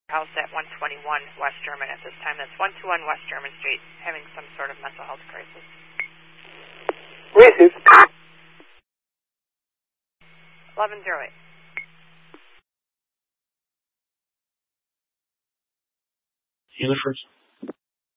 house at 121 West German at this time. That's 121 West German Street, having some sort of mental health crisis. Receive. 1108. Halifax.